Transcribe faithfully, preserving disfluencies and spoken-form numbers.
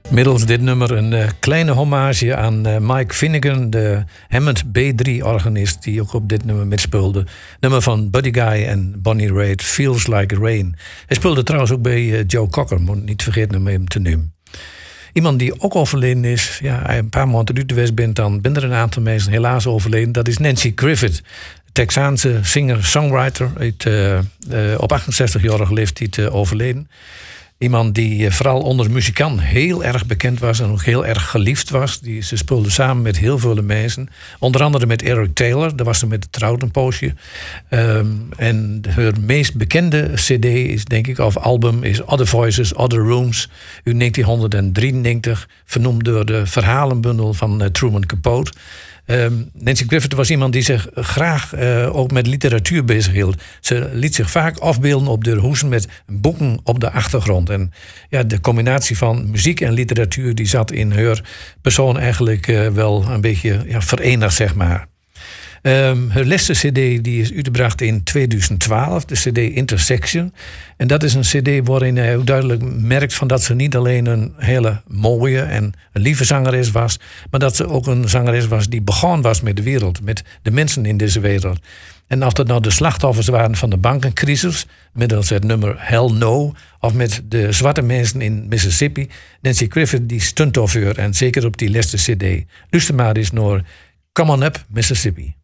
Middels dit nummer een uh, kleine hommage aan uh, Mike Finnegan, de Hammond B drie organist die ook op dit nummer mitspeelde. Nummer van Buddy Guy en Bonnie Raitt, Feels Like Rain. Hij speelde trouwens ook bij uh, Joe Cocker, moet niet vergeten om hem te noemen. Iemand die ook overleden is, ja, hij een paar maanden uit de West bent, dan ben er een aantal mensen helaas overleden. Dat is Nancy Griffith, Texaanse singer-songwriter, uit, uh, uh, op achtenzestigjarige leeftijd uh, overleden. Iemand die uh, vooral onder muzikant heel erg bekend was en ook heel erg geliefd was. Die, ze speelde samen met heel veel mensen. Onder andere met Eric Taylor, daar was ze met getrouwd een poosje. Um, en haar meest bekende cd is, denk ik, of album is Other Voices, Other Rooms uit negentien drieënnegentig, vernoemd door de verhalenbundel van uh, Truman Capote. Um, Nancy Griffith was iemand die zich graag uh, ook met literatuur bezighield. Ze liet zich vaak afbeelden op de hoezen met boeken op de achtergrond. En ja, de combinatie van muziek en literatuur die zat in haar persoon eigenlijk uh, wel een beetje ja, verenigd, zeg maar. Um, haar laatste cd die is uitgebracht in tweeduizend twaalf, de cd Intersection. En dat is een cd waarin hij ook duidelijk merkt van dat ze niet alleen een hele mooie en een lieve zangeres was, maar dat ze ook een zangeres was die begonnen was met de wereld, met de mensen in deze wereld. En of dat nou de slachtoffers waren van de bankencrisis, middels het nummer Hell No, of met de zwarte mensen in Mississippi, Nancy Griffith die stunt over en zeker op die laatste cd. Luister maar eens naar Come On Up, Mississippi.